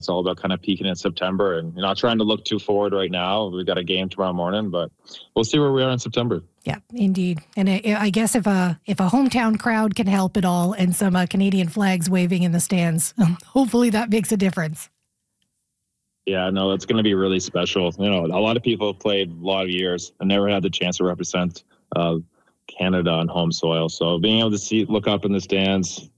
it's all about kind of peaking in September and not trying to look too forward right now. We've got a game tomorrow morning, but we'll see where we are in September. Yeah, indeed. And I guess if a hometown crowd can help at all and some Canadian flags waving in the stands, hopefully that makes a difference. Yeah, no, it's going to be really special. You know, a lot of people have played a lot of years and never had the chance to represent Canada on home soil. So being able to look up in the stands,